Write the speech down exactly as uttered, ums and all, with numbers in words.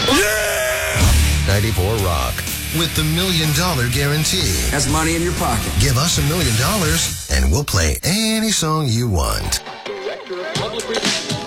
ninety-four Rock. With the Million Dollar Guarantee. That's money in your pocket. Give us a million dollars, and we'll play any song you want.